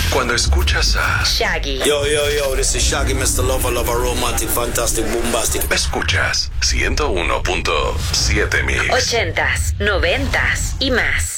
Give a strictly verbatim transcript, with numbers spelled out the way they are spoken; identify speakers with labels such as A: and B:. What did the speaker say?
A: Cuando escuchas a
B: Shaggy.
C: Yo, yo, yo, this is Shaggy, mister Lover, Lover, Romantic, Fantastic, Bombastic.
A: Escuchas ciento uno punto siete Mix.
B: Ochentas, noventas y más.